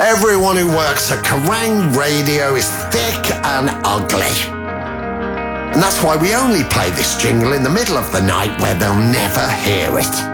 Everyone who works at Kerrang Radio is thick and ugly. And that's why we only play this jingle in the middle of the night where they'll never hear it.